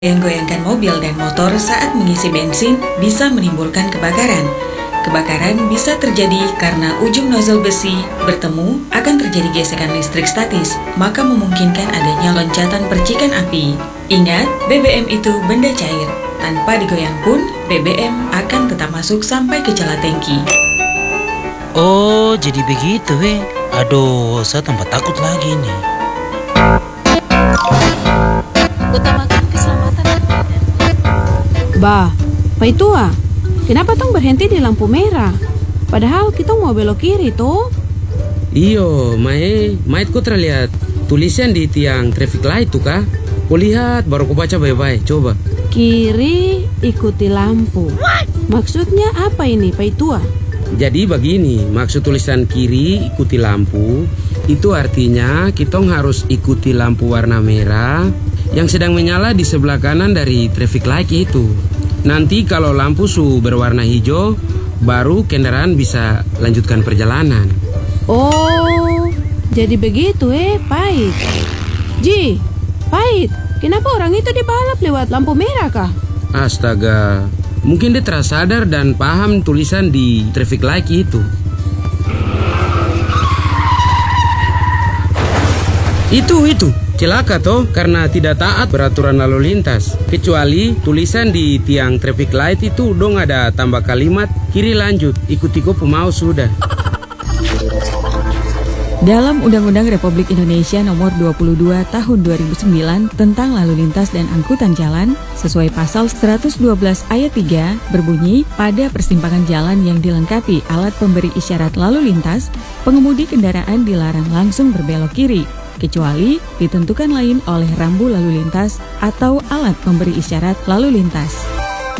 Goyang-goyangkan mobil dan motor saat mengisi bensin bisa menimbulkan kebakaran. Kebakaran bisa terjadi karena ujung nozzle besi bertemu akan terjadi gesekan listrik statis, maka memungkinkan adanya loncatan percikan api. Ingat, BBM itu benda cair. Tanpa digoyang pun, BBM akan tetap masuk sampai ke celah tangki. Oh, jadi begitu Aduh, saya tambah takut lagi nih. Utamakan keselamatan. Bah, Pak Itua, kenapa tong berhenti di lampu merah? Padahal kita mau belok kiri toh? Iyo, Mae kau terlihat tulisan di tiang traffic light tuh kah? Kau lihat, baru kau baca baik-baik, coba. Kiri, ikuti lampu. Maksudnya apa ini, Pak Itua? Jadi begini, maksud tulisan kiri ikuti lampu, itu artinya kita harus ikuti lampu warna merah yang sedang menyala di sebelah kanan dari traffic light itu. Nanti kalau lampu berwarna hijau, baru kendaraan bisa lanjutkan perjalanan. Oh, jadi begitu Pait. Ji, Pait, kenapa orang itu dibalap lewat lampu merah kah? Astaga, mungkin dia tersadar dan paham tulisan di traffic light itu. Itu, celaka toh karena tidak taat peraturan lalu lintas. Kecuali tulisan di tiang traffic light itu dong ada tambah kalimat kiri lanjut, ikuti kau pemau sudah. Dalam Undang-Undang Republik Indonesia Nomor 22 Tahun 2009 tentang Lalu Lintas dan Angkutan Jalan, sesuai pasal 112 ayat 3 berbunyi, pada persimpangan jalan yang dilengkapi alat pemberi isyarat lalu lintas, pengemudi kendaraan dilarang langsung berbelok kiri, kecuali ditentukan lain oleh rambu lalu lintas atau alat pemberi isyarat lalu lintas.